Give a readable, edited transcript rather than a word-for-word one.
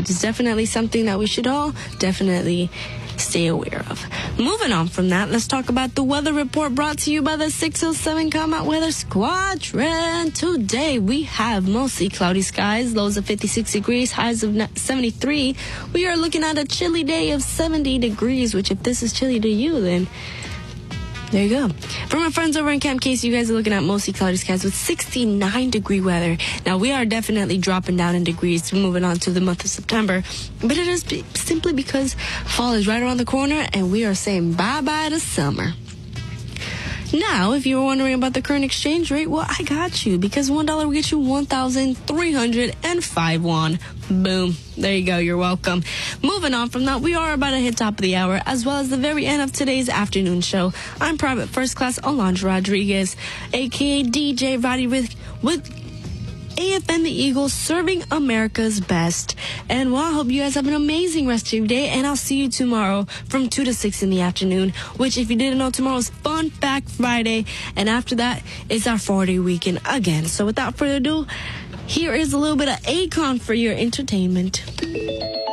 That is definitely something that we should all definitely stay aware of. Moving on from that, let's talk about the weather report brought to you by the 607 Combat Weather Squadron. Today we have mostly cloudy skies, lows of 56 degrees, highs of 73. We are looking at a chilly day of 70 degrees, which if this is chilly to you, then there you go. For my friends over in Camp Case, you guys are looking at mostly cloudy skies with 69 degree weather. Now, we are definitely dropping down in degrees moving on to the month of September, but it is simply because fall is right around the corner and we are saying bye-bye to summer. Now, if you were wondering about the current exchange rate, well, I got you, because $1 will get you 1,305 won. Boom. There you go. You're welcome. Moving on from that, we are about to hit top of the hour, as well as the very end of today's afternoon show. I'm Private First Class Alondra Rodriguez, a.k.a. DJ Roddy with AFN the Eagles, serving America's best. And well, I hope you guys have an amazing rest of your day, and I'll see you tomorrow from 2 to 6 in the afternoon, which, if you didn't know, tomorrow's Fun Fact Friday, and after that, it's our 4-day weekend again. So without further ado, here is a little bit of Akon for your entertainment.